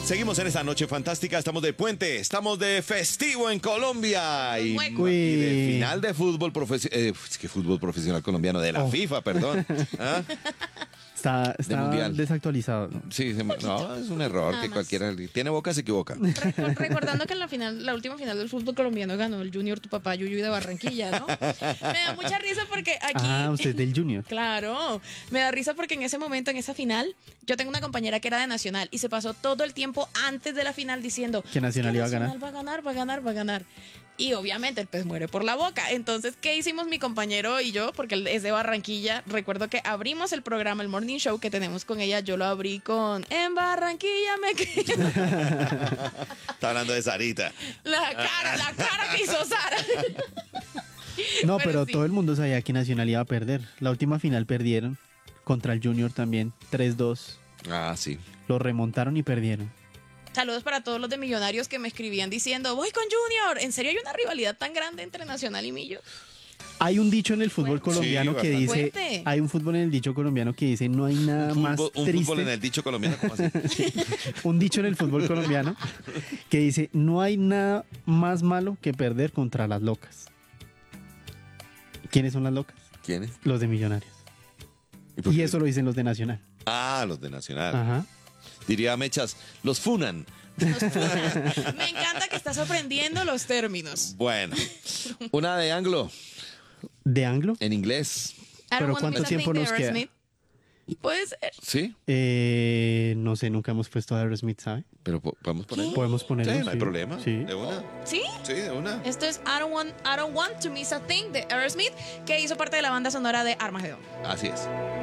Seguimos en esta noche fantástica, estamos de puente, estamos de festivo en Colombia y de final de fútbol profesional, es que fútbol profesional colombiano, de la FIFA, perdón. ¿Ah? Está mundial. desactualizado, ¿no? Sí, no, es un error que cualquiera tiene boca se equivoca. Recordando que en la última final del fútbol colombiano ganó el Junior Tu Papá Yuyu de Barranquilla, ¿no? Me da mucha risa porque aquí... Usted es del Junior. Claro, me da risa porque en ese momento, en esa final, yo tengo una compañera que era de Nacional y se pasó todo el tiempo antes de la final diciendo que Nacional iba a ganar. Va a ganar. Y obviamente el pez muere por la boca. Entonces, ¿qué hicimos mi compañero y yo? Porque él es de Barranquilla. Recuerdo que abrimos el programa, el Morning Show que tenemos con ella. Yo lo abrí con En Barranquilla me quedo. Está hablando de Sarita. La cara que hizo Sara. No, pero sí. todo el mundo sabía que Nacional iba a perder. La última final perdieron contra el Junior también, 3-2. Ah, sí. Lo remontaron y perdieron. Saludos para todos los de Millonarios que me escribían diciendo, voy con Junior. ¿En serio hay una rivalidad tan grande entre Nacional y Millo? Hay un dicho en el fútbol colombiano que dice, Fuerte. hay un fútbol en el dicho colombiano que dice, no hay nada más Un triste. fútbol en el dicho colombiano, ¿cómo así? Un dicho en el fútbol colombiano que dice, no hay nada más malo que perder contra las locas. ¿Quiénes son las locas? ¿Quiénes? Los de Millonarios. por Y qué? eso lo dicen los de Nacional. Ah, los de Nacional. Ajá. Diría Mechas, los funan. Me encanta que estás aprendiendo los términos. Bueno, una de Anglo, ¿De Anglo? en inglés. Pero ¿cuánto tiempo nos queda? Puede ser. ¿Sí? No sé, nunca hemos puesto a Aerosmith, ¿sabe? Pero podemos ponerlo. Podemos ponerlo. Sí, no hay problema. Sí. De una. ¿Sí? Sí, de una. Esto es I don't want to miss a thing de Aerosmith, que hizo parte de la banda sonora de Armageddon. Así es.